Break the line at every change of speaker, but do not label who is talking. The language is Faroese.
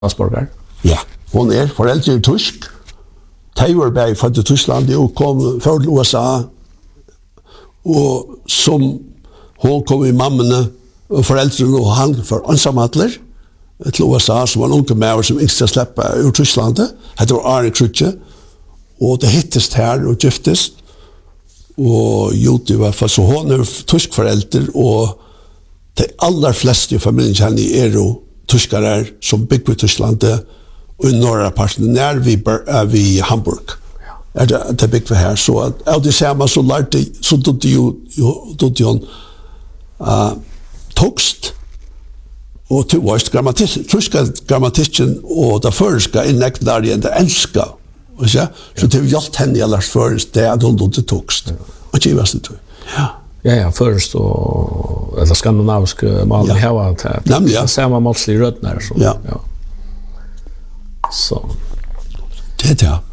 Asperger.
Ja, hon foreldre i tysk. De var bare født i Tyskland og kom fra USA. Og som hon kom i mammene og foreldrene og han for ansamhatler til USA, som var en unge med som yngste slippe ur Tysklandet. Det var Arne Krutje. Og det hittest her og giftest. Og Joti var for så hon tysk forelder og de aller fleste i familien kjenner jo tyskere som bygger i Tysklandet og i norra parten nær vi Hamburg. Det bygger vi her. Så av det samme så lærte så dodde jo tokst og til vårt tyska grammatikken og det føreska inneknare enn det enska. Så det har hjulpet henne i allars først det at hun dodde tokst. Og ikke i vesten tror jeg.
Ja, först och eller skandinaviska malen här var det.
Nämligen ja.
Samma målslig rötnar så.
Ja.
Så.
Det ja.